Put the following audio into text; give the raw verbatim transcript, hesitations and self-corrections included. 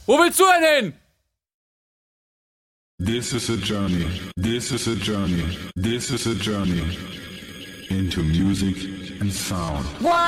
Wo willst du denn hin? This is a journey. This is a journey. This is a journey into music and sound.